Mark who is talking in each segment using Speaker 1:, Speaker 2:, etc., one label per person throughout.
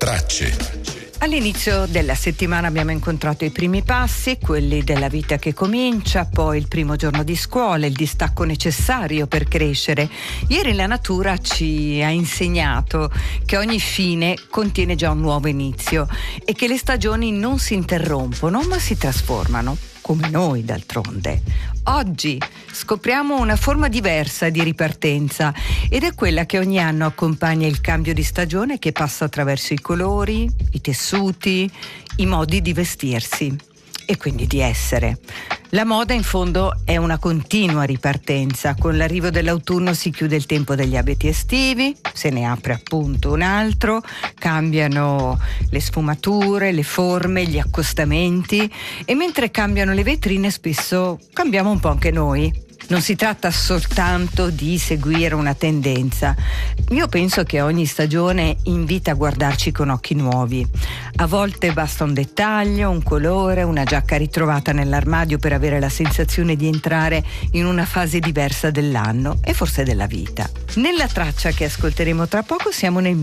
Speaker 1: Tracce.
Speaker 2: All'inizio della settimana abbiamo incontrato i primi passi, quelli della vita che comincia, poi il primo giorno di scuola, il distacco necessario per crescere. Ieri la natura ci ha insegnato che ogni fine contiene già un nuovo inizio e che le stagioni non si interrompono ma si trasformano, come noi d'altronde. Oggi scopriamo una forma diversa di ripartenza ed è quella che ogni anno accompagna il cambio di stagione, che passa attraverso i colori, i tessuti, i modi di vestirsi e quindi di essere. La moda in fondo è una continua ripartenza. Con l'arrivo dell'autunno si chiude il tempo degli abiti estivi, se ne apre appunto un altro, cambiano le sfumature, le forme, gli accostamenti e mentre cambiano le vetrine spesso cambiamo un po' anche noi. Non si tratta soltanto di seguire una tendenza. Io penso che ogni stagione invita a guardarci con occhi nuovi. A volte basta un dettaglio, un colore, una giacca ritrovata nell'armadio per avere la sensazione di entrare in una fase diversa dell'anno e forse della vita. Nella traccia che ascolteremo tra poco siamo nel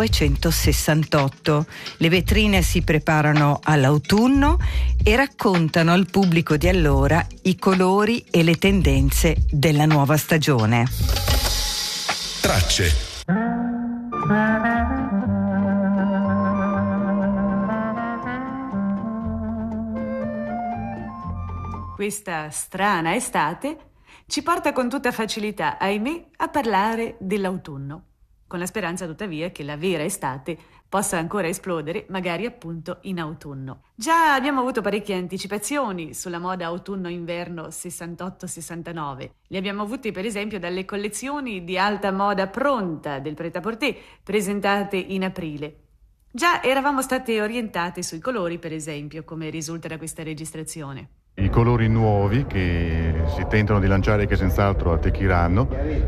Speaker 2: 1968. Le vetrine si preparano all'autunno e raccontano al pubblico di allora i colori e le tendenze della nuova stagione.
Speaker 1: Tracce.
Speaker 3: Questa strana estate ci porta con tutta facilità, ahimè, a parlare dell'autunno, con la speranza tuttavia che la vera estate possa ancora esplodere, magari appunto in autunno. Già abbiamo avuto parecchie anticipazioni sulla moda autunno-inverno 68-69. Li abbiamo avuti per esempio dalle collezioni di alta moda pronta del Pret-à-Porter presentate in aprile. Già eravamo state orientate sui colori, per esempio, come risulta da questa registrazione.
Speaker 4: I colori nuovi che si tentano di lanciare e che senz'altro attecchiranno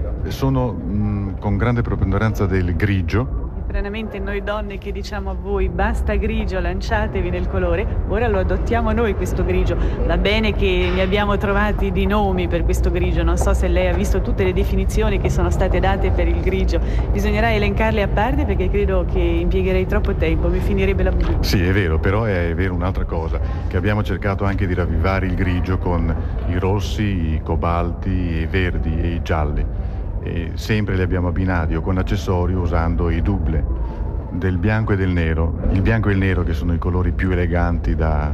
Speaker 4: sono con grande preponderanza del grigio.
Speaker 3: Stranamente noi donne che diciamo a voi basta grigio, lanciatevi nel colore, ora lo adottiamo noi questo grigio. Va bene che ne abbiamo trovati di nomi per questo grigio, non so se lei ha visto tutte le definizioni che sono state date per il grigio, bisognerà elencarle a parte perché credo che impiegherei troppo tempo, mi finirebbe la bugia.
Speaker 4: Sì, è vero, però è vero un'altra cosa, che abbiamo cercato anche di ravvivare il grigio con i rossi, i cobalti, i verdi e i gialli. E sempre li abbiamo abbinati o con accessori usando i double del bianco e del nero. Il bianco e il nero che sono i colori più eleganti da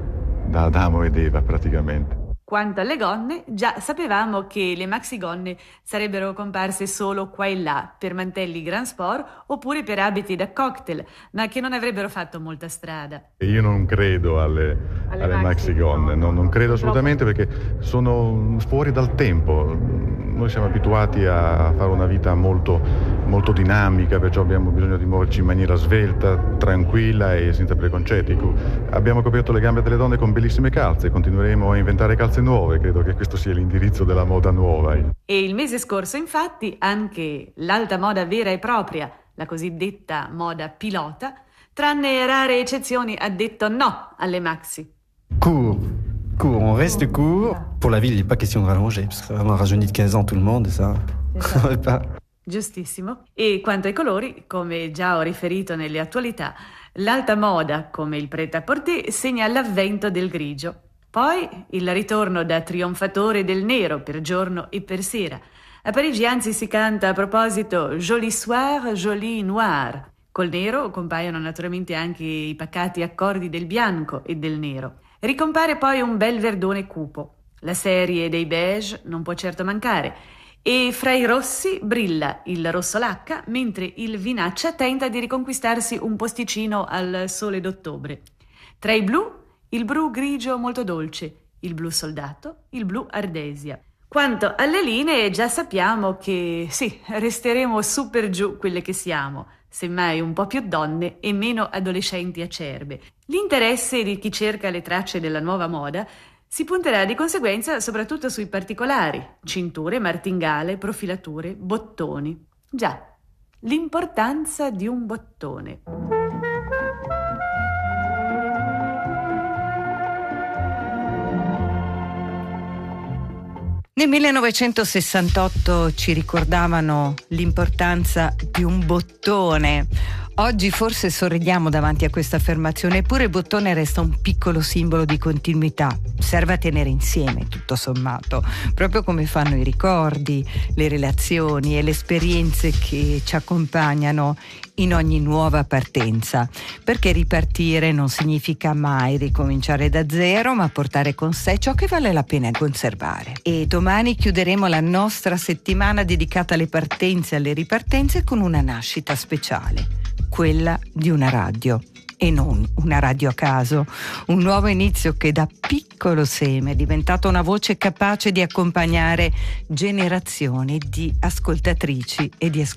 Speaker 4: Adamo ed Eva praticamente.
Speaker 3: Quanto alle gonne, già sapevamo che le maxigonne sarebbero comparse solo qua e là per mantelli grand sport oppure per abiti da cocktail, ma che non avrebbero fatto molta strada.
Speaker 4: Io non credo alle maxigonne, no, non credo assolutamente perché sono fuori dal tempo. Noi siamo abituati a fare una vita molto, molto dinamica, perciò abbiamo bisogno di muoverci in maniera svelta, tranquilla e senza preconcetti. Abbiamo coperto le gambe delle donne con bellissime calze, continueremo a inventare calze nuove, credo che questo sia l'indirizzo della moda nuova.
Speaker 3: E il mese scorso, infatti, anche l'alta moda vera e propria, la cosiddetta moda pilota, tranne rare eccezioni, ha detto no alle maxi.
Speaker 5: Court, on reste court. Pour la ville, il n'est pas question de rallonger, parce que vraiment rajeunit de 15 ans tout le monde, et ça, on ne pas.
Speaker 3: Giustissimo. E quanto ai colori, come già ho riferito nelle attualità, l'alta moda, come il Pret-à-Porter, segna l'avvento del grigio. Poi il ritorno da trionfatore del nero per giorno e per sera. A Parigi anzi si canta a proposito joli soir, joli noir. Col nero compaiono naturalmente anche i pacati accordi del bianco e del nero. Ricompare poi un bel verdone cupo. La serie dei beige non può certo mancare. E fra i rossi brilla il rosso lacca, mentre il vinaccia tenta di riconquistarsi un posticino al sole d'ottobre. Tra i blu, il blu grigio molto dolce, il blu soldato, il blu ardesia. Quanto alle linee, già sappiamo che sì, resteremo su per giù quelle che siamo, semmai un po' più donne e meno adolescenti acerbe. L'interesse di chi cerca le tracce della nuova moda si punterà di conseguenza soprattutto sui particolari, cinture, martingale, profilature, bottoni. Già, l'importanza di un bottone.
Speaker 2: Nel 1968 ci ricordavano l'importanza di un bottone. Oggi forse sorridiamo davanti a questa affermazione, eppure il bottone resta un piccolo simbolo di continuità. Serve a tenere insieme, tutto sommato, proprio come fanno i ricordi, le relazioni e le esperienze che ci accompagnano in ogni nuova partenza, perché ripartire non significa mai ricominciare da zero, ma portare con sé ciò che vale la pena conservare. E domani chiuderemo la nostra settimana dedicata alle partenze e alle ripartenze con una nascita speciale, quella di una radio. E non una radio a caso, un nuovo inizio che da piccolo seme è diventato una voce capace di accompagnare generazioni di ascoltatrici e di ascoltatori.